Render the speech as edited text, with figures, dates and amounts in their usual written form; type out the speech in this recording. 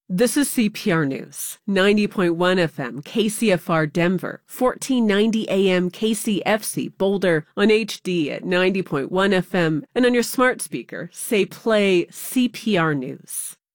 This is CPR News, 90.1 FM KCFR Denver, 1490 AM KCFC Boulder, on HD at 90.1 FM, and on your smart speaker, say play CPR News.